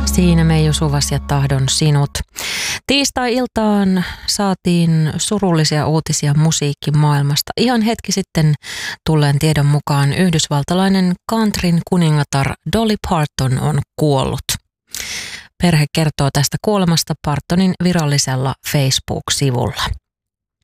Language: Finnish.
Siinä Meiju Suvas ja Tahdon sinut. Tiistai-iltaan saatiin surullisia uutisia musiikkimaailmasta. Ihan hetki sitten tulleen tiedon mukaan yhdysvaltalainen countryn kuningatar Dolly Parton on kuollut. Perhe kertoo tästä kuolemasta Partonin virallisella Facebook-sivulla.